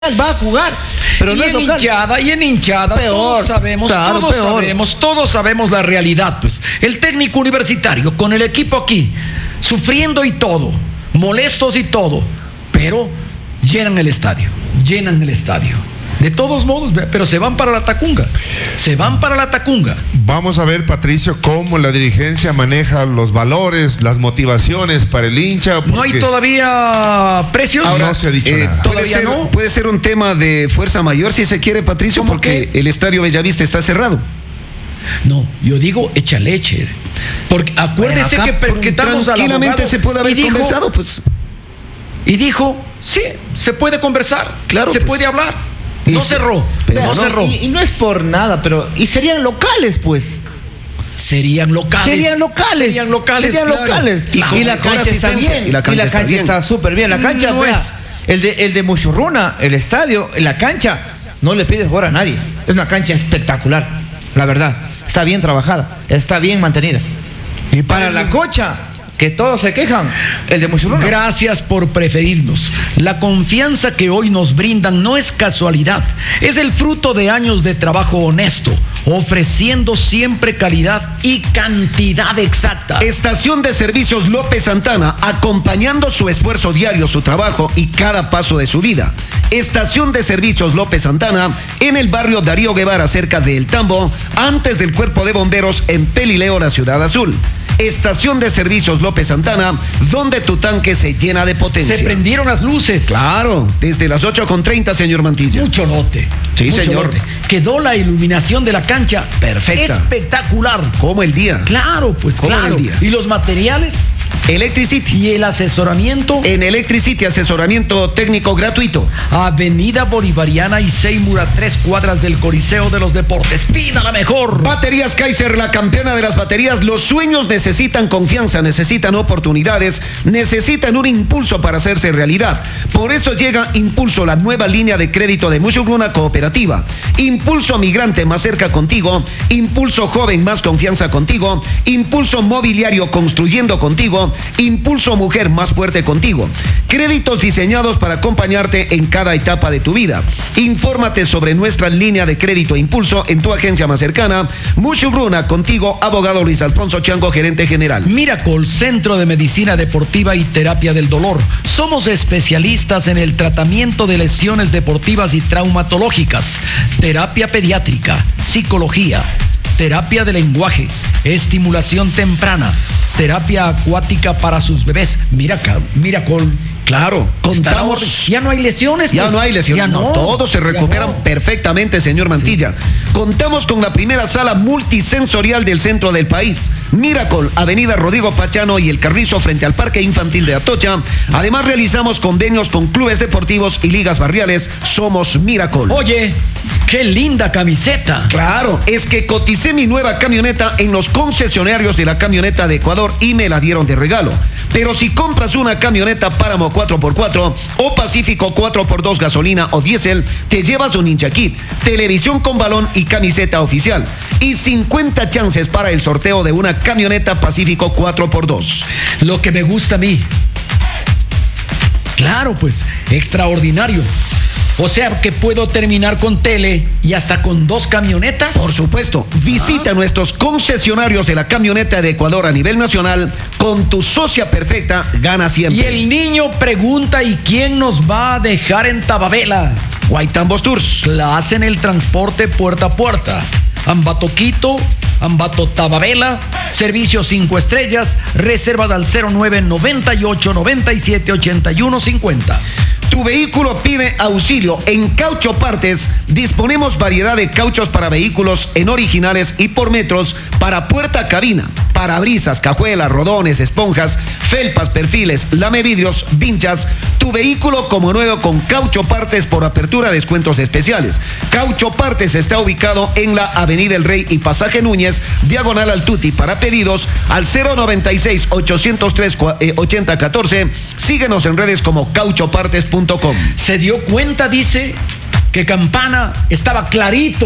va a jugar, pero no es local. Y en hinchada, peor, todos sabemos, claro, todos sabemos la realidad, pues. El técnico universitario con el equipo aquí, sufriendo y todo, molestos y todo, pero llenan el estadio. De todos modos, pero se van para la Tacunga. Vamos a ver, Patricio, cómo la dirigencia maneja los valores, las motivaciones para el hincha. No hay todavía precios. Ahora no se ha dicho nada. Todavía no. Puede ser un tema de fuerza mayor si se quiere, Patricio, porque el estadio Bellavista está cerrado. No, yo digo echa leche. Porque acuérdese Bueno, acá, que preguntamos al tranquilamente abogado se puede haber y dijo, conversado, pues. Y dijo, sí, se puede conversar, claro, se pues. puede hablar. No cerró, Pero no cerró. Y no es por nada, pero. Y serían locales, pues. Serían locales. Claro. Y la cancha está bien. Y la cancha está súper bien. La cancha No vea, es. El de Muchurruna, el estadio, la cancha, no le pide jugar a nadie. Es una cancha espectacular, la verdad. Está bien trabajada, está bien mantenida. Y para la Cocha, que todos se quejan, el de Muchurruna. Gracias por preferirnos. La confianza que hoy nos brindan no es casualidad, es el fruto de años de trabajo honesto, ofreciendo siempre calidad y cantidad exacta. Estación de Servicios López Santana, acompañando su esfuerzo diario, su trabajo y cada paso de su vida. Estación de Servicios López Santana, en el barrio Darío Guevara, cerca de El Tambo, antes del Cuerpo de Bomberos en Pelileo, la Ciudad Azul. Estación de Servicios López Santana, donde tu tanque se llena de potencia. Se prendieron las luces. Claro, desde las 8:30, señor Mantilla. Mucho lote. Sí, mucho señor. lote. Quedó la iluminación de la cancha perfecta. Espectacular. Como el día. Claro, pues Como claro. el día. ¿Y los materiales? Electricity. ¿Y el asesoramiento? En Electricity, asesoramiento técnico gratuito. Avenida Bolivariana y Seymour, a 3 cuadras del Coliseo de los Deportes. Pida la mejor. Baterías Kaiser, la campeona de las baterías. Los sueños necesitan confianza, necesitan oportunidades, necesitan un impulso para hacerse realidad. Por eso llega Impulso, la nueva línea de crédito de Muchurruna Cooperativa. Impulso Migrante, más cerca contigo. Impulso Joven, más confianza contigo. Impulso Mobiliario, construyendo contigo. Impulso Mujer, más fuerte contigo. Créditos diseñados para acompañarte en cada etapa de tu vida. Infórmate sobre nuestra línea de crédito Impulso en tu agencia más cercana. Muchurruna, contigo, abogado Luis Alfonso Chango, gerente general. Miracle, Centro de Medicina Deportiva y Terapia del Dolor. Somos especialistas en el tratamiento de lesiones deportivas y traumatológicas, terapia pediátrica, psicología, terapia de lenguaje, estimulación temprana, terapia acuática para sus bebés. Miracle. Claro, contamos. Ya no hay lesiones. Ya pues. no hay lesiones. Ya no. Todos se recuperan perfectamente, señor Mantilla. Sí. Contamos con la primera sala multisensorial del centro del país. Miracle, Avenida Rodrigo Pachano y El Carrizo, frente al Parque Infantil de Atocha. Además, realizamos convenios con clubes deportivos y ligas barriales. Somos Miracle. Oye, qué linda camiseta. Claro, es que coticé mi nueva camioneta en los concesionarios de la camioneta de Ecuador y me la dieron de regalo. Pero si compras una camioneta Páramo 4x4 o Pacífico 4x2 gasolina o diésel, te llevas un hincha kit, televisión con balón y camiseta oficial. Y 50 chances para el sorteo de una camioneta Pacífico 4x2. Lo que me gusta a mí. Claro, pues, extraordinario. O sea que puedo terminar con tele y hasta con 2 camionetas. Por supuesto, visita nuestros concesionarios de la camioneta de Ecuador a nivel nacional. Con tu socia perfecta, gana siempre. Y el niño pregunta: ¿y quién nos va a dejar en Tababela? Guaitambos Tours. Hacen el transporte puerta a puerta. Ambato Quito, Ambato Tababela, servicio 5 estrellas, reservas al 09 98 97 81 50. Tu vehículo pide auxilio. En Caucho Partes disponemos variedad de cauchos para vehículos en originales y por metros para puerta cabina, parabrisas, cajuelas, rodones, esponjas, felpas, perfiles, lamevidrios, vinchas. Tu vehículo como nuevo con Caucho Partes por apertura, descuentos especiales. Caucho Partes está ubicado en la Avenida El Rey y Pasaje Núñez, diagonal al Tuti. Para pedidos al 096 803 8014. Síguenos en redes como cauchopartes.com. Se dio cuenta, dice, que Campana estaba clarito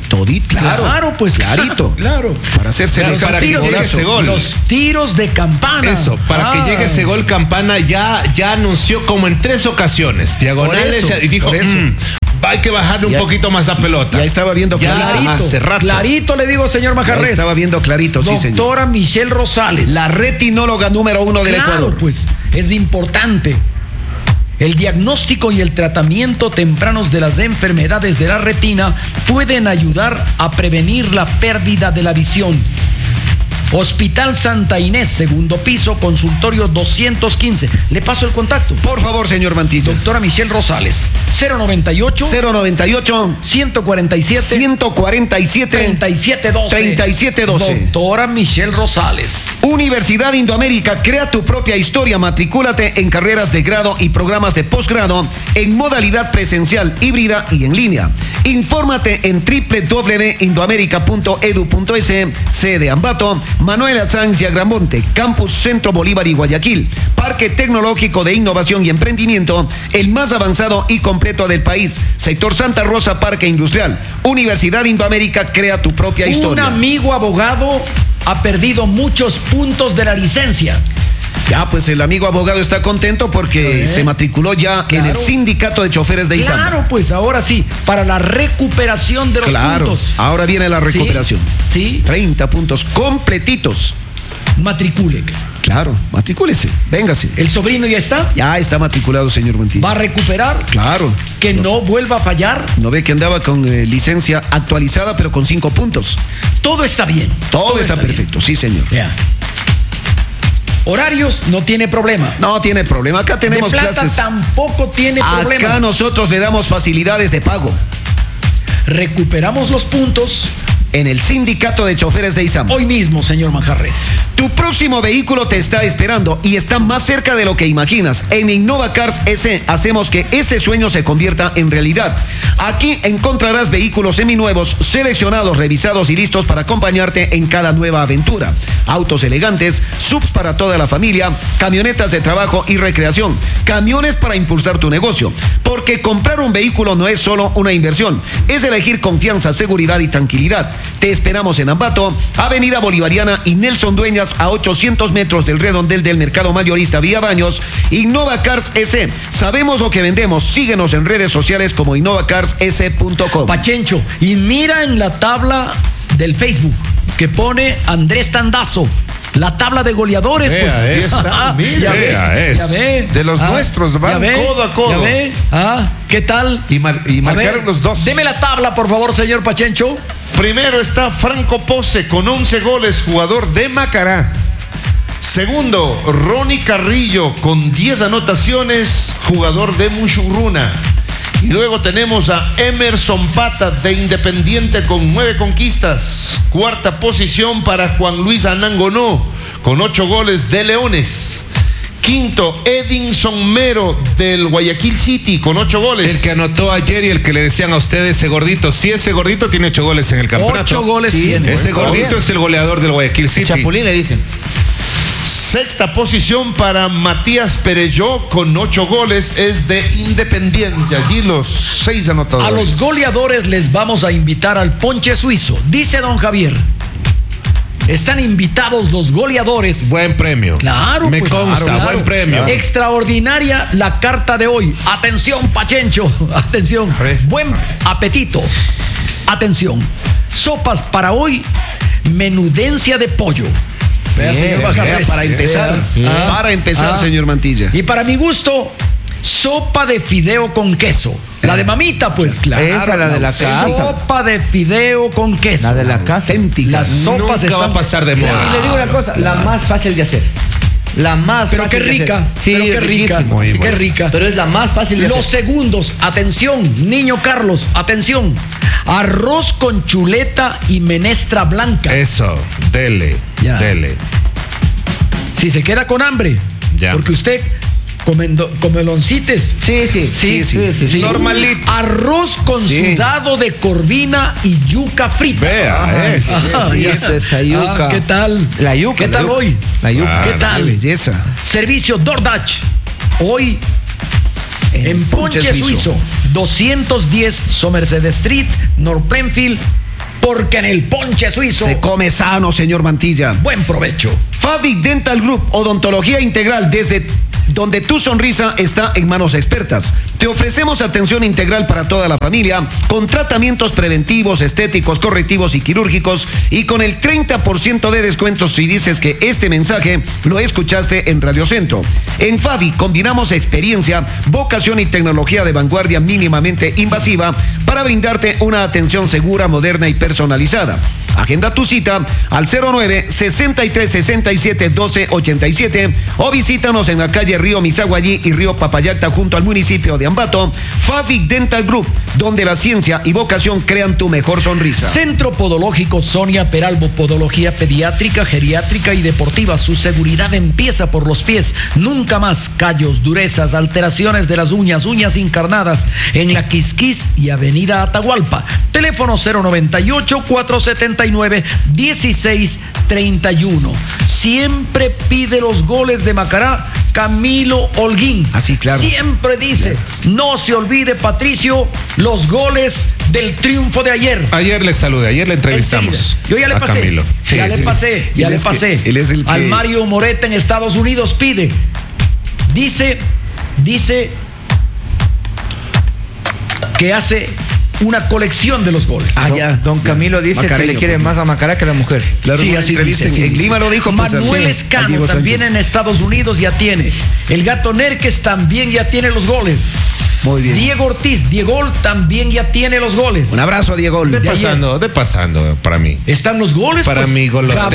Todito, Claro, pues clarito. Claro. Para hacerse Claro, para que llegue ese gol. Los tiros de campana. Eso, para que llegue ese gol, Campana ya anunció como en 3 ocasiones, diagonales, Por eso, y dijo, por eso. hay que bajarle un poquito más la pelota. Ya estaba viendo Ya, clarito. hace rato. Clarito le digo, señor Ya Majarres. estaba viendo clarito, sí, señor. Doctora Michelle Rosales. La retinóloga número 1 del Claro, Ecuador. pues es importante. El diagnóstico y el tratamiento tempranos de las enfermedades de la retina pueden ayudar a prevenir la pérdida de la visión. Hospital Santa Inés, segundo piso, consultorio 215. Le paso el contacto. Por favor, señor Mantilla. Doctora Michelle Rosales, 098 098 147 147 3712. 3712. Doctora Michelle Rosales. Universidad Indoamérica, crea tu propia historia. Matricúlate en carreras de grado y programas de posgrado en modalidad presencial, híbrida y en línea. Infórmate en www.indoamerica.edu.es, sede Ambato, Manuel Sanz y Agramonte, Campus Centro Bolívar y Guayaquil, Parque Tecnológico de Innovación y Emprendimiento, el más avanzado y completo del país. Sector Santa Rosa, Parque Industrial. Universidad Indoamérica, crea tu propia historia. Un amigo abogado ha perdido muchos puntos de la licencia. Ya, pues el amigo abogado está contento porque se matriculó ya en el Claro. sindicato de choferes de Izamba. Claro, pues ahora sí, para la recuperación de los Claro, puntos. ahora viene la recuperación. Sí, 30 puntos completitos. matricule. Claro, matricúlese, véngase. ¿El sobrino ya está? Ya está matriculado, señor Mantilla. ¿Va a recuperar? Claro. ¿Que no vuelva a fallar? ¿No ve que andaba con licencia actualizada pero con 5 puntos? Todo está bien. Todo está bien. perfecto, sí, señor. Ya. Horarios no tiene problema. No tiene problema, acá tenemos de plata clases. tampoco tiene problema. Acá nosotros le damos facilidades de pago Recuperamos los puntos en el sindicato de choferes de Izamba. hoy mismo, señor Manjarres. Tu próximo vehículo te está esperando y está más cerca de lo que imaginas. En Innova Cars S hacemos que ese sueño se convierta en realidad. Aquí encontrarás vehículos seminuevos, seleccionados, revisados y listos para acompañarte en cada nueva aventura. Autos elegantes, subs para toda la familia, camionetas de trabajo y recreación, camiones para impulsar tu negocio. Porque comprar un vehículo no es solo una inversión, es elegir confianza, seguridad y tranquilidad. Te esperamos en Ambato, Avenida Bolivariana y Nelson Dueñas, a 800 metros del redondel del Mercado Mayorista Vía Baños. Innova Cars S. Sabemos lo que vendemos. Síguenos en redes sociales como innovacars.com. Pachencho, y mira en la tabla del Facebook que pone Andrés Tandazo. La tabla de goleadores, Vea pues. esa, Ah, mire, ya vea ve, esa. ya ve. De los nuestros, van ya ve, codo a codo. Ya ve. ¿Qué tal? Y A marcaron ver, los dos. Deme la tabla, por favor, señor Pachencho. Primero está Franco Pose con 11 goles, jugador de Macará. Segundo, Ronnie Carrillo con 10 anotaciones, jugador de Mushurruna. Y luego tenemos a Emerson Pata de Independiente con 9 conquistas. Cuarta posición para Juan Luis Anangonó con 8 goles de Leones. Quinto, Edinson Mero del Guayaquil City con 8 goles. El que anotó ayer y el que le decían a ustedes ese gordito. Sí, ese gordito tiene 8 goles en el campeonato. 8 goles tiene. Ese gordito es el goleador del Guayaquil City. Chapulín le dicen. Sexta posición para Matías Pereyó con 8 goles, es de Independiente. Allí los 6 anotadores. A los goleadores les vamos a invitar al ponche suizo. Dice don Javier. Están invitados los goleadores. Buen premio. Claro, Me pues, consta, claro. buen premio. Extraordinaria la carta de hoy. Atención, Pachencho. Atención. A ver. Buen apetito. Atención. Sopas para hoy. Menudencia de pollo. Vea, Bien, señor Vea, Bajarres. para empezar, Vea. para empezar, señor Mantilla. Y para mi gusto, sopa de fideo con queso. La de mamita, pues. Esa, la de la casa. Sopa de fideo con queso. La de la casa. Auténtica. Las sopas Nunca va a pasar de moda. Y le digo una cosa, la más fácil de hacer. La más Pero fácil qué de hacer. rica. Sí, pero qué rica. riquísimo. Muy Qué bueno. rica. Pero es la más fácil de Los hacer. segundos, atención, niño Carlos, atención. Arroz con chuleta y menestra blanca. Eso, dele, Ya. dele. Si se queda con hambre, Ya. porque usted comeloncites. Sí, sí. Sí. Normalito. Arroz con Sí. sudado de corvina y yuca frita. Vea, es. Sí, ya. esa yuca. ¿Qué tal? La yuca. ¿Qué la tal yuca. hoy? La yuca. ¿Qué Qué tal? belleza. Servicio DoorDash. Hoy en Ponche Suizo. 210 Somerset Street, North Plainfield, porque en el ponche suizo se come sano, señor Mantilla. buen provecho. Fabic Dental Group, odontología integral desde donde tu sonrisa está en manos expertas. Te ofrecemos atención integral para toda la familia, con tratamientos preventivos, estéticos, correctivos y quirúrgicos, y con el 30% de descuento si dices que este mensaje lo escuchaste en Radio Centro. En Fabic combinamos experiencia, vocación y tecnología de vanguardia mínimamente invasiva para brindarte una atención segura, moderna y personalizada. Agenda tu cita al 09-6367-1287 o visítanos en la calle Río Misaguallí y Río Papayacta junto al municipio de Ambato. Fabic Dental Group, donde la ciencia y vocación crean tu mejor sonrisa. Centro Podológico Sonia Peralbo, podología pediátrica, geriátrica y deportiva. Su seguridad empieza por los pies. Nunca más callos, durezas, alteraciones de las uñas, uñas encarnadas en la Quisquis y Avenida Atahualpa. Teléfono 098-479-1631. Siempre pide los goles de Macará Camilo Holguín. Así, claro. Siempre dice, no se olvide, Patricio, los goles del triunfo de ayer. Ayer le saludé, ayer le entrevistamos. Enseguida. Yo ya le a pasé. Camilo. Ya le pasé. Él es el que... Al Mario Moreta en Estados Unidos pide. Dice que hace una colección de los goles. Don Camilo dice que le quiere más a Macará que a la mujer. Claro, Sí, una así entrevista dice, en Lima lo dijo. pues, Manuel así, a Escano Diego también Sánchez. en Estados Unidos ya tiene. El Gato Nerques también ya tiene los goles. Muy bien. Diego Ortiz, Diego también ya tiene los goles. Un abrazo a Diego. De pasando para mí. Están los goles. Para mi goloteca.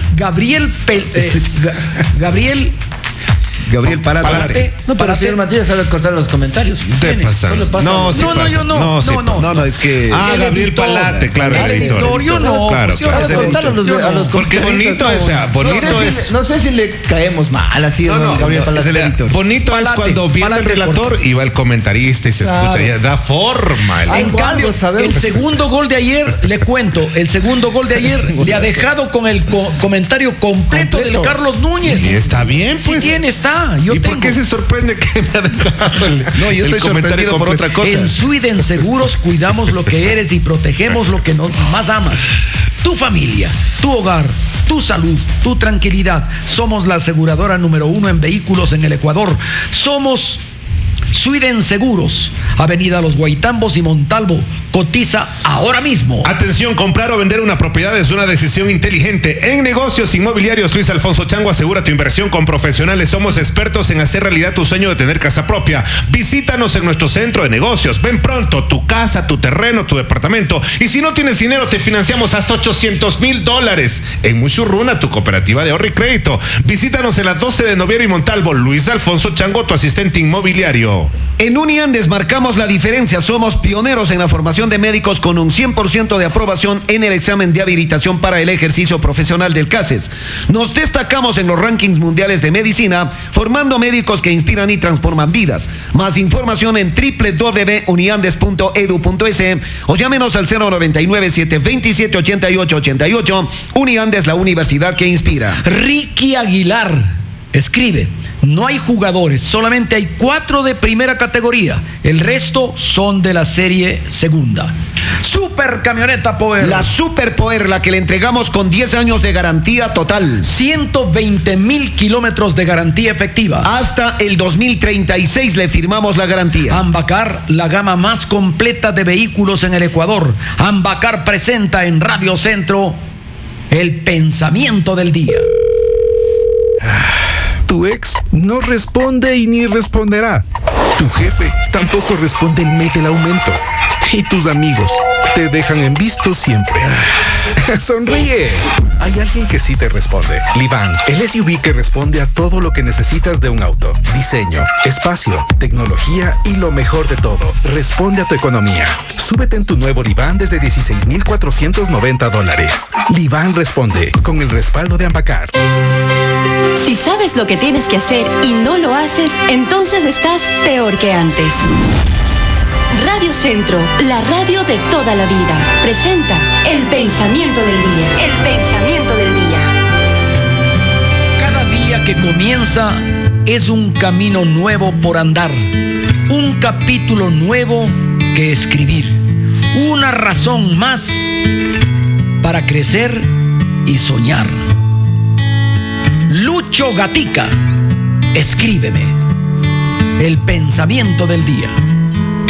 Gabriel Palate. No, pero el señor Matías sabe cortar los comentarios. De pasando. No, sí pasa. No, es que... Gabriel editor. Palate, claro, el editor. Yo no. Claro, pues, claro. Sabe cortar a los Porque bonito es, No sé si le caemos mal así a don Gabriel Palate. es el editor. Bonito es Palate, cuando viene el Palate relator y va el comentarista y se escucha, ya da forma. En Algo cambio, sabemos. el segundo gol de ayer, le cuento, le ha dejado con el comentario completo del Carlos Núñez. Y está bien, pues. Sí tiene, está. Yo ¿Y tengo. por qué se sorprende que me ha dejado el No, yo estoy sorprendido por otra cosa. En Sweden Seguros cuidamos lo que eres y protegemos lo que más amas. Tu familia, tu hogar, tu salud, tu tranquilidad. Somos la aseguradora número 1 en vehículos en el Ecuador. Somos Sweden Seguros, Avenida Los Guaitambos y Montalvo. Cotiza ahora mismo. Atención, comprar o vender una propiedad es una decisión inteligente. En negocios inmobiliarios, Luis Alfonso Chango asegura tu inversión con profesionales. Somos expertos en hacer realidad tu sueño de tener casa propia. Visítanos en nuestro centro de negocios. Ven pronto, tu casa, tu terreno, tu departamento. Y si no tienes dinero, te financiamos hasta $800,000. En Mushurruna, tu cooperativa de ahorro y crédito. Visítanos en la 12 de noviembre y Montalvo. Luis Alfonso Chango, tu asistente inmobiliario. En Uniandes marcamos la diferencia. Somos pioneros en la formación de médicos con un 100% de aprobación en el examen de habilitación para el ejercicio profesional del CACES. Nos destacamos en los rankings mundiales de medicina, formando médicos que inspiran y transforman vidas. Más información en www.uniandes.edu.es o llámenos al 099-727-8888. Uniandes, la universidad que inspira. Ricky Aguilar escribe: no hay jugadores, solamente hay 4 de primera categoría. El resto son de la serie segunda. Super camioneta Power. La Super Power, la que le entregamos con 10 años de garantía total. 120,000 kilómetros de garantía efectiva. Hasta el 2036 le firmamos la garantía. Ambacar, la gama más completa de vehículos en el Ecuador. Ambacar presenta en Radio Centro el pensamiento del día. Tu ex no responde y ni responderá. Tu jefe tampoco responde el mes del aumento. Y tus amigos te dejan en visto siempre. Sonríe. Hay alguien que sí te responde. Livan, el SUV que responde a todo lo que necesitas de un auto. Diseño, espacio, tecnología y lo mejor de todo, responde a tu economía. Súbete en tu nuevo Livan desde $16,490. Livan responde con el respaldo de Ambacar. Si sabes lo que tienes que hacer y no lo haces, entonces estás peor que antes. Radio Centro, la radio de toda la vida, presenta El Pensamiento del Día. El Pensamiento del Día. Cada día que comienza es un camino nuevo por andar, un capítulo nuevo que escribir, una razón más para crecer y soñar. Lucho Gatica, escríbeme el pensamiento del día.